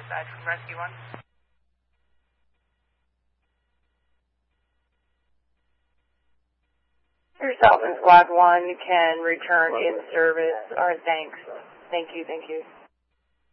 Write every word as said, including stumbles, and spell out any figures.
side from Rescue one. Yourself and Squad one can return in service. Or thanks. Thank you, thank you.